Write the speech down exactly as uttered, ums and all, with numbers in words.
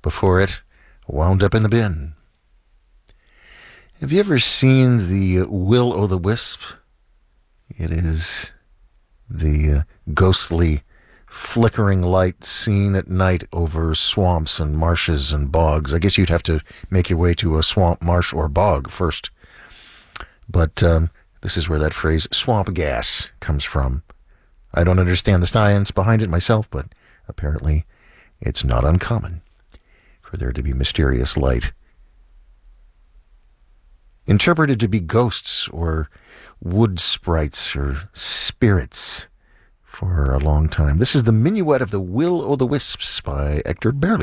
Before it, Wound Up in the Bin. Have you ever seen the Will-O-the-Wisp? It is the uh, ghostly, flickering light seen at night over swamps and marshes and bogs. I guess you'd have to make your way to a swamp, marsh, or bog first. But um, this is where that phrase, swamp gas, comes from. I don't understand the science behind it myself, but apparently it's not uncommon for there to be mysterious light interpreted to be ghosts or wood sprites or spirits for a long time. This is the Minuet of the Will-O-the-Wisps by Ector Berlioz.